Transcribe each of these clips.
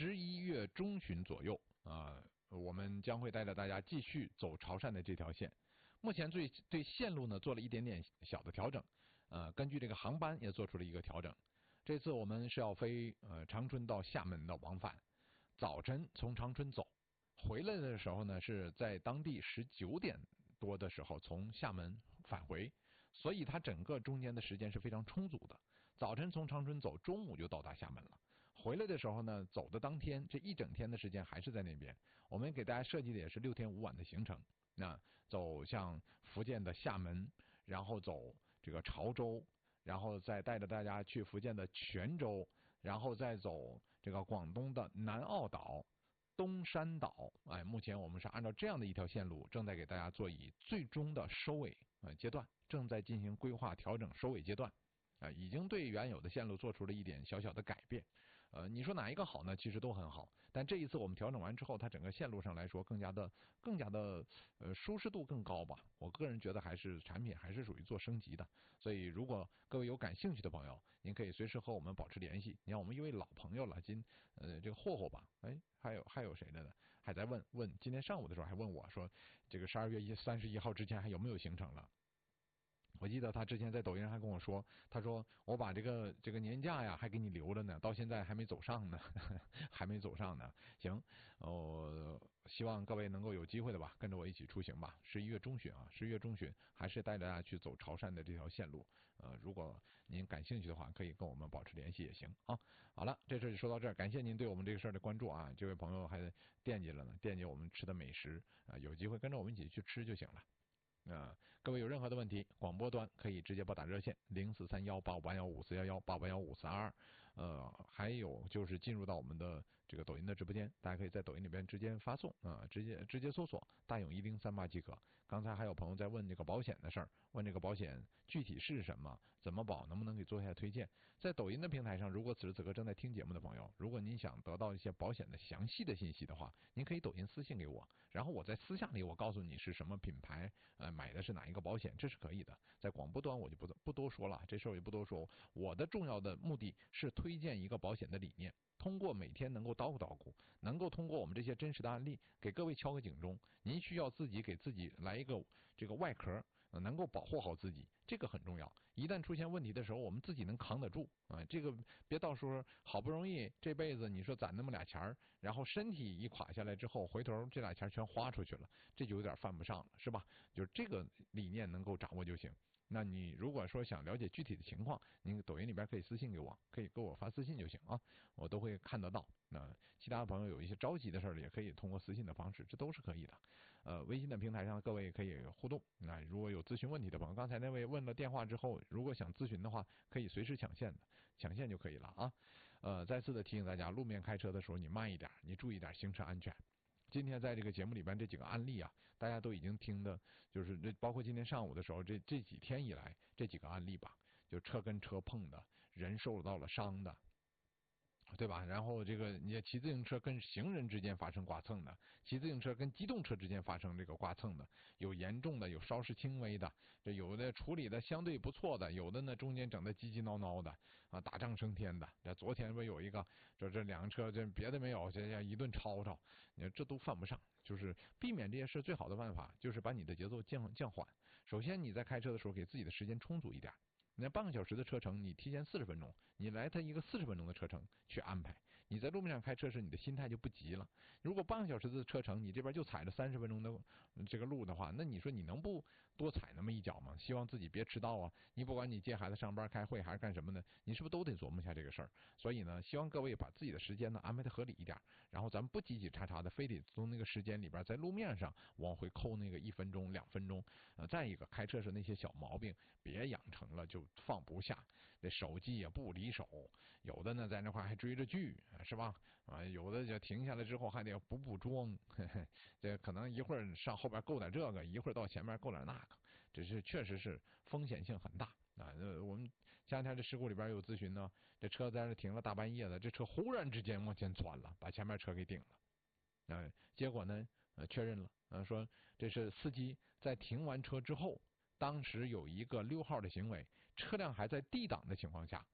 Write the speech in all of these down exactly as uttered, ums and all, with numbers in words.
十一月中旬左右啊、呃，我们将会带着大家继续走潮汕的这条线。目前对对线路呢做了一点点小的调整，呃，根据这个航班也做出了一个调整。这次我们是要飞呃长春到厦门的往返，早晨从长春走，回来的时候呢是在当地十九点多的时候从厦门返回，所以它整个中间的时间是非常充足的。早晨从长春走，中午就到达厦门了。回来的时候呢，走的当天这一整天的时间还是在那边。我们给大家设计的也是六天五晚的行程。那走向福建的厦门，然后走这个潮州，然后再带着大家去福建的泉州，然后再走这个广东的南澳岛、东山岛。哎，目前我们是按照这样的一条线路，正在给大家做以最终的收尾呃阶段，正在进行规划调整收尾阶段。啊、呃，已经对原有的线路做出了一点小小的改变。呃，你说哪一个好呢？其实都很好，但这一次我们调整完之后，它整个线路上来说更加的、更加的呃舒适度更高吧。我个人觉得还是产品还是属于做升级的。所以，如果各位有感兴趣的朋友，您可以随时和我们保持联系。你看，我们一位老朋友了，今呃这个霍霍吧，哎，还有还有谁的呢？还在问问，今天上午的时候还问我说，这个十二月一三十一号之前还有没有行程了？我记得他之前在抖音上还跟我说，他说我把这个这个年假呀还给你留着呢，到现在还没走上呢，呵呵还没走上呢。行，呃，希望各位能够有机会的吧，跟着我一起出行吧。十一月中旬啊，十一月中旬还是带着大家去走潮汕的这条线路。呃，如果您感兴趣的话，可以跟我们保持联系也行啊。好了，这事就说到这儿，感谢您对我们这个事儿的关注啊。这位朋友还惦记了呢，惦记我们吃的美食啊、呃，有机会跟着我们一起去吃就行了。啊、呃，各位有任何的问题，广播端可以直接拨打热线零四三幺八五八幺五四幺幺八八幺五四二二。呃，还有就是进入到我们的这个抖音的直播间，大家可以在抖音里边直接发送啊、呃，直接直接搜索大勇一零三八即可。刚才还有朋友在问这个保险的事儿，问这个保险具体是什么，怎么保，能不能给做一下推荐？在抖音的平台上，如果此时此刻正在听节目的朋友，如果您想得到一些保险的详细的信息的话，您可以抖音私信给我，然后我在私下里我告诉你是什么品牌，呃。买的是哪一个保险，这是可以的。在广播端我就不不多说了，这事儿我就不多说。我的重要的目的是推荐一个保险的理念，通过每天能够叨咕叨咕，能够通过我们这些真实的案例给各位敲个警钟。您需要自己给自己来一个这个外壳，能够保护好自己，这个很重要。一旦出现问题的时候，我们自己能扛得住啊！这个别到时候好不容易这辈子你说攒那么俩钱儿，然后身体一垮下来之后，回头这俩钱全花出去了，这就有点犯不上了，是吧？就是这个理念能够掌握就行。那你如果说想了解具体的情况，您抖音里边可以私信给我，可以给我发私信就行啊，我都会看得到。那其他的朋友有一些着急的事儿，也可以通过私信的方式，这都是可以的。呃，微信的平台上各位可以互动。那如果有咨询问题的朋友，刚才那位问了电话之后，如果想咨询的话，可以随时抢线的，抢线就可以了啊。呃，再次的提醒大家，路面开车的时候你慢一点，你注意点行车安全。今天在这个节目里边这几个案例啊，大家都已经听的，就是这包括今天上午的时候，这这几天以来这几个案例吧，就车跟车碰的，人受到了伤的，对吧？然后这个你骑自行车跟行人之间发生刮蹭的，骑自行车跟机动车之间发生这个刮蹭的，有严重的，有稍事轻微的，这有的处理的相对不错的，有的呢中间整的叽叽挠挠的啊，打仗升天的。这昨天不有一个，这这两个车这别的没有，这样一顿吵吵，你说这都犯不上。就是避免这些事最好的办法，就是把你的节奏降降缓。首先你在开车的时候给自己的时间充足一点。那半个小时的车程，你提前四十分钟，你来他一个四十分钟的车程去安排。你在路面上开车时，你的心态就不急了。如果半个小时的车程，你这边就踩着三十分钟的这个路的话，那你说你能不多踩那么一脚吗？希望自己别迟到啊！你不管你接孩子上班、开会还是干什么的，你是不是都得琢磨一下这个事儿？所以呢，希望各位把自己的时间呢安排的合理一点，然后咱们不挤挤叉叉的，非得从那个时间里边在路面上往回扣那个一分钟、两分钟。呃，再一个，开车时那些小毛病别养成了就放不下，这手机也不离手，有的呢在那块还追着剧，是吧？啊，有的就停下来之后还得补补妆，呵呵，这可能一会儿上后边够点这个，一会儿到前面够点那个，这是确实是风险性很大啊。我们前两天这事故里边有咨询呢，这车在那停了大半夜的，这车忽然之间往前窜了，把前面车给顶了。呃，结果呢，呃，确认了，呃，说这是司机在停完车之后。当时有一个溜号的行为，车辆还在 D 档的情况下，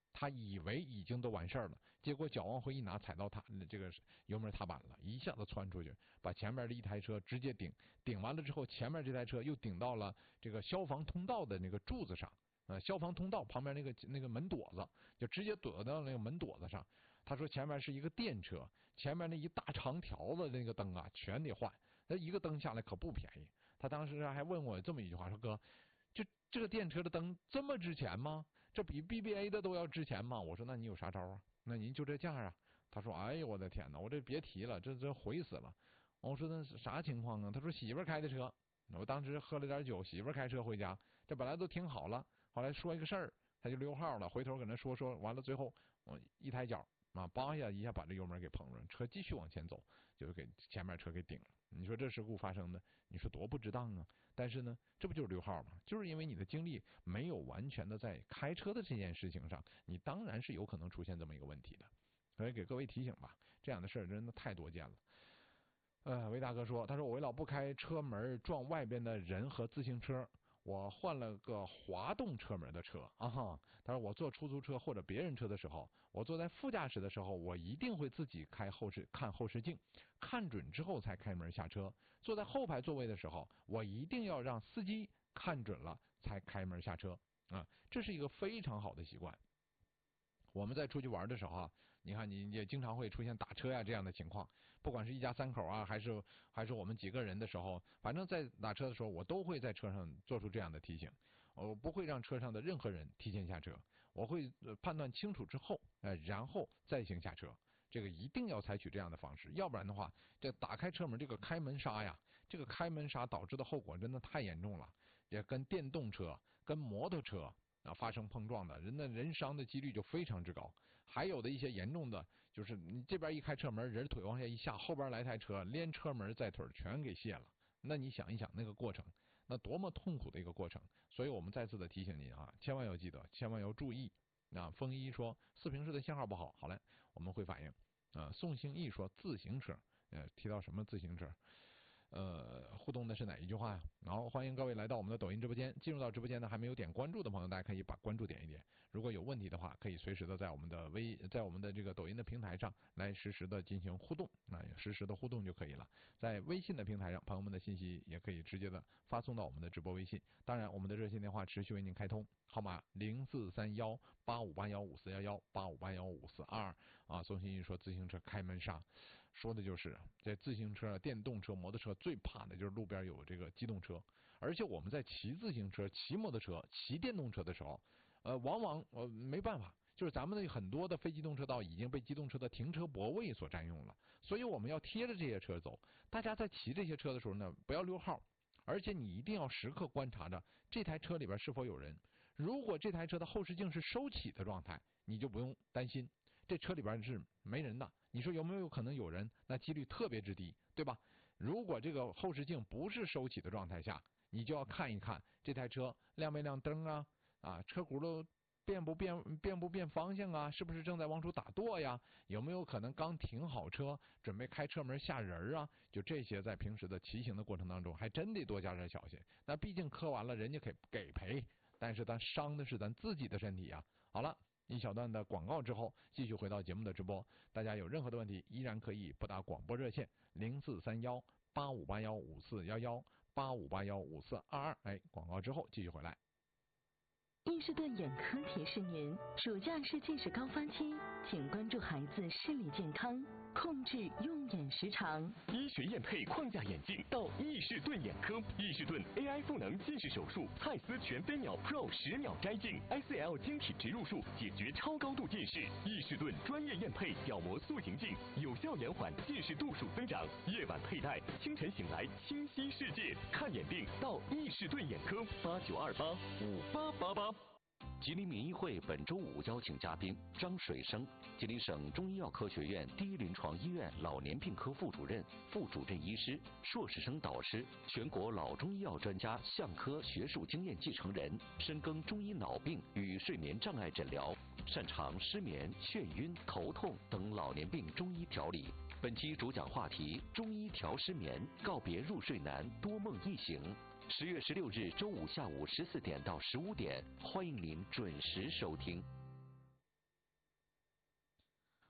他以为已经都完事儿了，结果脚往回一拿，踩到他这个油门踏板了，一下子窜出去，把前面的一台车直接顶顶完了之后，前面这台车又顶到了这个消防通道的那个柱子上，呃，消防通道旁边那个那个门垛子，就直接躲到那个门垛子上。他说前面是一个电车，前面那一大长条的那个灯啊，全得换，那一个灯下来可不便宜。他当时还问我这么一句话，说哥，这这个电车的灯这么值钱吗？这比 B B A 的都要值钱吗？我说那你有啥招啊？那您就这价啊？他说哎呦我的天哪，我这别提了，这这毁死了。我说那是啥情况啊？他说媳妇开的车。我当时喝了点酒，媳妇开车回家，这本来都挺好了，后来说一个事儿，他就溜号了，回头搁那说说完了，最后我一抬脚啊，叭一下一下把这油门给碰了，车继续往前走，就给前面车给顶了。你说这事故发生的，你说多不值当啊！但是呢，这不就是溜号吗？就是因为你的精力没有完全的在开车的这件事情上，你当然是有可能出现这么一个问题的。所以给各位提醒吧，这样的事儿真的太多见了。呃，韦大哥说，他说我为了不开车门撞外边的人和自行车，我换了个滑动车门的车啊哈。他说我坐出租车或者别人车的时候，我坐在副驾驶的时候，我一定会自己开后视看后视镜，看准之后才开门下车。坐在后排座位的时候，我一定要让司机看准了才开门下车啊，这是一个非常好的习惯。我们在出去玩的时候啊，你看你也经常会出现打车呀这样的情况，不管是一家三口啊，还是还是我们几个人的时候，反正在打车的时候，我都会在车上做出这样的提醒，我不会让车上的任何人提前下车，我会判断清楚之后，呃，然后再行下车。这个一定要采取这样的方式，要不然的话，这打开车门这个开门刹呀，这个开门刹导致的后果真的太严重了，也跟电动车、跟摩托车啊发生碰撞的人的人伤的几率就非常之高。还有的一些严重的，就是你这边一开车门，人腿往下一下，后边来台车连车门带腿全给卸了。那你想一想那个过程，那多么痛苦的一个过程。所以我们再次的提醒您啊，千万要记得，千万要注意。啊，风一说四平市的信号不好，好嘞，我们会反映。啊，宋兴义说自行车，呃，提到什么自行车？呃，互动的是哪一句话呀？然后欢迎各位来到我们的抖音直播间。进入到直播间呢，还没有点关注的朋友，大家可以把关注点一点。如果有问题的话，可以随时的在我们的微，在我们的这个抖音的平台上来实时的进行互动，那实时的互动就可以了。在微信的平台上，朋友们的信息也可以直接的发送到我们的直播微信。当然，我们的热线电话持续为您开通，号码零四三幺八五八幺五四幺幺八五八幺五四二。啊，宋新义说自行车开门刹，说的就是这自行车、电动车、摩托车最怕的就是路边有这个机动车，而且我们在骑自行车、骑摩托车、骑电动车的时候，呃，往往呃没办法，就是咱们的很多的非机动车道已经被机动车的停车泊位所占用了，所以我们要贴着这些车走。大家在骑这些车的时候呢，不要溜号，而且你一定要时刻观察着这台车里边是否有人。如果这台车的后视镜是收起的状态，你就不用担心这车里边是没人的。你说有没有可能有人？那几率特别之低，对吧？如果这个后视镜不是收起的状态下，你就要看一看这台车亮没亮灯啊，啊，车轱辘变不变变不变方向啊，是不是正在往出打舵呀？有没有可能刚停好车，准备开车门下人啊？就这些，在平时的骑行的过程当中，还真得多加点小心。那毕竟磕完了，人家给给赔，但是咱伤的是咱自己的身体啊。好了。一小段的广告之后，继续回到节目的直播。大家有任何的问题，依然可以拨打广播热线零四三幺八五八幺五四幺幺八五八幺五四二二。哎，广告之后继续回来。 伊士顿眼科提示您：暑假是近视高发期，请关注孩子视力健康，控制用眼时长。 医学验配框架眼镜到伊士顿眼科，伊士顿 A I 赋能近视手术，蔡司全飞秒 Pro 十秒摘镜 ，I C L 晶体植入术解决超高度近视。伊士顿专业验配角膜塑形镜，有效延缓近视度数增长。夜晚佩戴，清晨醒来清晰世界。看眼病到伊士顿眼科，八九二八五八八八。 吉林民医会本周五邀请嘉宾张水生，吉林省中医药科学院第一临床医院老年病科副主任、副主任医师、硕士生导师，全国老中医药专家相科学术经验继承人，深耕中医脑病与睡眠障碍诊疗，擅长失眠、眩晕、头痛等老年病中医调理。本期主讲话题：中医调失眠，告别入睡难，多梦易醒。十月十六日周五下午十四点到十五点，欢迎您准时收听。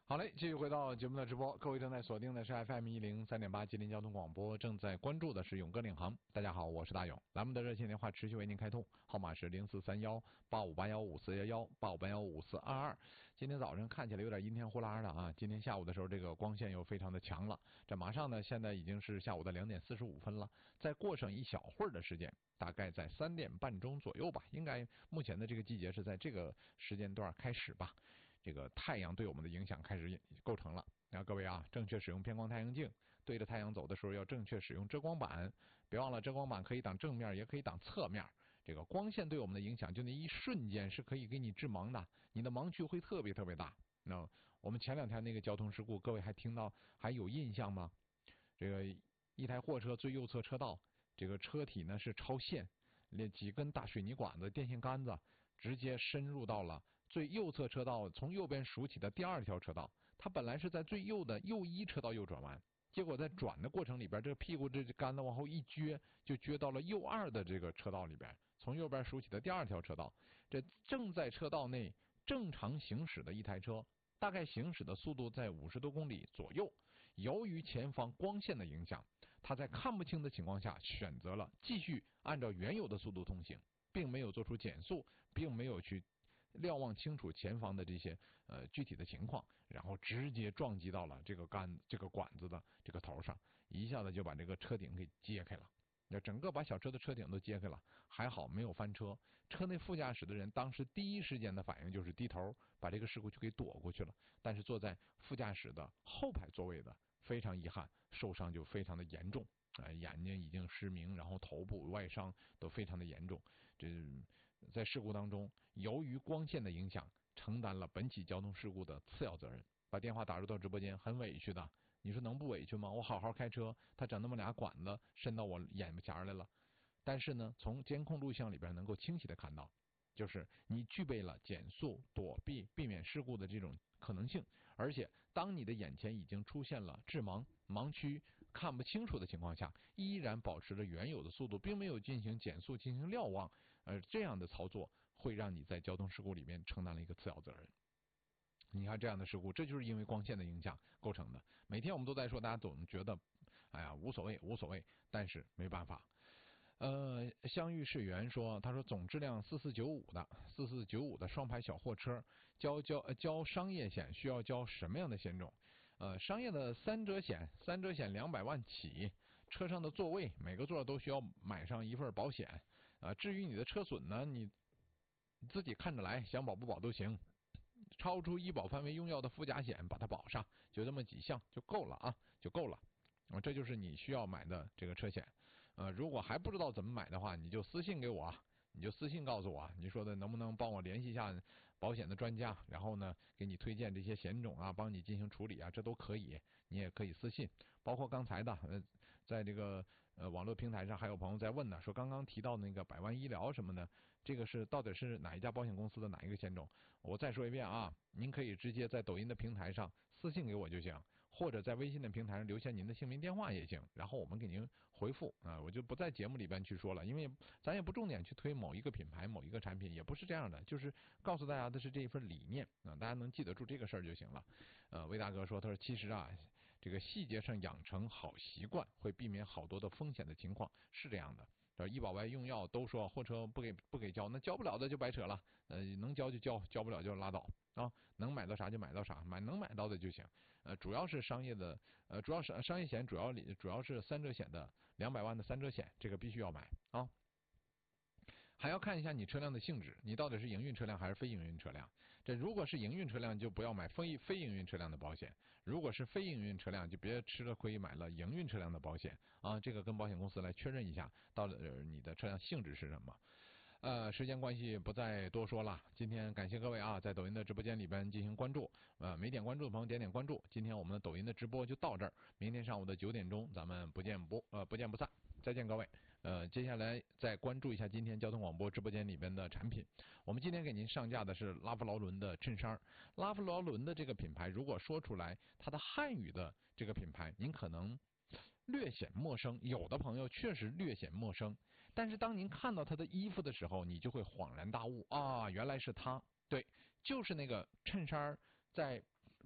好嘞，继续回到节目的直播，各位正在锁定的是 F M 一零三点八吉林交通广播，正在关注的是勇哥领航。大家好，我是大勇。栏目的热线电话持续为您开通，号码是零四三幺八五八幺五四幺幺八五八幺五四二二。今天早上看起来有点阴天呼啦的啊，今天下午的时候这个光线又非常的强了。这马上呢，现在已经是下午的两点四十五分了，再过上一小会儿的时间，大概在三点半钟左右吧，应该目前的这个季节是在这个时间段开始吧。这个太阳对我们的影响开始构成了。那各位啊，正确使用偏光太阳镜，对着太阳走的时候要正确使用遮光板，别忘了遮光板可以挡正面，也可以挡侧面。这个光线对我们的影响，就那一瞬间是可以给你致盲的，你的盲区会特别特别大。那我们前两天那个交通事故，各位还听到还有印象吗？这个一台货车最右侧车道，这个车体呢是超线，连几根大水泥管子、电线杆子直接深入到了最右侧车道，从右边数起的第二条车道，它本来是在最右的右一车道右转弯，结果在转的过程里边，这个屁股这杆子往后一撅，就撅到了右二的这个车道里边，从右边数起的第二条车道，这正在车道内正常行驶的一台车，大概行驶的速度在五十多公里左右，由于前方光线的影响，它在看不清的情况下选择了继续按照原有的速度通行，并没有做出减速，并没有去瞭望清楚前方的这些呃具体的情况，然后直接撞击到了这个杆这个管子的这个头上，一下子就把这个车顶给揭开了，那整个把小车的车顶都揭开了，还好没有翻车。车内副驾驶的人当时第一时间的反应就是低头把这个事故就给躲过去了，但是坐在副驾驶的后排座位的非常遗憾，受伤就非常的严重。呃，眼睛已经失明，然后头部外伤都非常的严重。这在事故当中，由于光线的影响，承担了本起交通事故的次要责任。把电话打入到直播间，很委屈的。你说能不委屈吗？我好好开车，他整那么俩管子伸到我眼前来了。但是呢，从监控录像里边能够清晰的看到，就是你具备了减速、躲避、避免事故的这种可能性，而且当你的眼前已经出现了致盲、盲区看不清楚的情况下，依然保持着原有的速度，并没有进行减速、进行瞭望，而这样的操作会让你在交通事故里面承担了一个次要责任。你看这样的事故，这就是因为光线的影响构成的。每天我们都在说，大家总觉得哎呀无所谓无所谓，但是没办法。呃，相遇是缘说，他说总质量四四九五的四四九五的双排小货车，交交呃交商业险需要交什么样的险种？呃，商业的三者险，三者险两百万起，车上的座位每个座都需要买上一份保险。啊、呃，至于你的车损呢，你自己看着来，想保不保都行。超出医保范围用药的附加险把它保上，就这么几项就够了啊，就够了。啊，这就是你需要买的这个车险。呃，如果还不知道怎么买的话，你就私信给我，你就私信告诉我，你说的能不能帮我联系一下保险的专家，然后呢给你推荐这些险种啊，帮你进行处理啊，这都可以。你也可以私信，包括刚才的呃，在这个呃网络平台上还有朋友在问呢，说刚刚提到那个百万医疗什么的，这个是到底是哪一家保险公司的哪一个险种？我再说一遍啊，您可以直接在抖音的平台上私信给我就行，或者在微信的平台上留下您的姓名电话也行，然后我们给您回复啊，我就不在节目里边去说了，因为咱也不重点去推某一个品牌某一个产品，也不是这样的，就是告诉大家的是这一份理念啊，大家能记得住这个事儿就行了。呃，魏大哥说，他说其实啊，这个细节上养成好习惯，会避免好多的风险的情况，是这样的。医保外用药都说货车不给不给交，那交不了的就白扯了。呃，能交就交，交不了就拉倒啊。能买到啥就买到啥，买能买到的就行。呃，主要是商业的，呃，主要是商业险，主要主要是三者险的两百万的三者险，这个必须要买啊。还要看一下你车辆的性质，你到底是营运车辆还是非营运车辆。这如果是营运车辆，就不要买非非营运车辆的保险；如果是非营运车辆，就别吃了亏买了营运车辆的保险啊。这个跟保险公司来确认一下，到底你的车辆性质是什么。呃，时间关系不再多说了。今天感谢各位啊，在抖音的直播间里边进行关注。呃，没点关注的朋友点点关注。今天我们的抖音的直播就到这儿，明天上午的九点钟咱们不见不呃不见不散。再见各位。呃，接下来再关注一下今天交通广播直播间里边的产品。我们今天给您上架的是拉夫劳伦的衬衫。拉夫劳伦的这个品牌，如果说出来它的汉语的这个品牌，您可能略显陌生，有的朋友确实略显陌生，但是当您看到他的衣服的时候，你就会恍然大悟啊，原来是他，对，就是那个衬衫在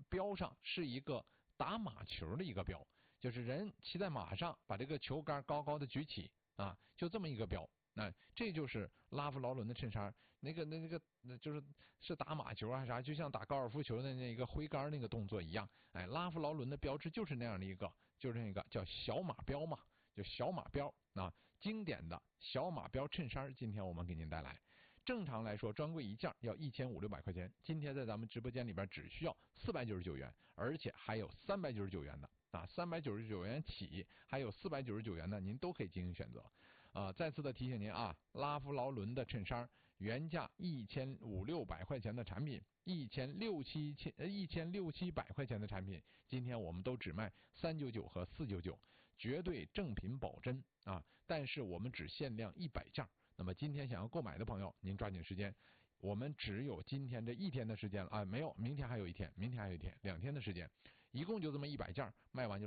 标上是一个打马球的一个标，就是人骑在马上把这个球杆高高的举起啊，就这么一个标。那、啊、这就是拉夫劳伦的衬衫，那个那那个那就是是打马球还是啥，就像打高尔夫球的那个挥杆那个动作一样。哎，拉夫劳伦的标志就是那样的一个，就是那个叫小马标嘛，就小马标啊，经典的小马标衬衫。今天我们给您带来。正常来说，专柜一件要一千五六百块钱，今天在咱们直播间里边只需要四百九十九元，而且还有三百九十九元的啊，三百九十九元起，还有四百九十九元的，您都可以进行选择。啊，再次的提醒您啊，拉夫劳伦的衬衫原价一千五六百块钱的产品，一千六七千呃一千六七百块钱的产品，今天我们都只卖三九九和四九九，绝对正品保真啊！但是我们只限量一百件。那么今天想要购买的朋友，您抓紧时间，我们只有今天这一天的时间了啊，没有，明天还有一天，明天还有一天，两天的时间，一共就这么一百件，卖完就。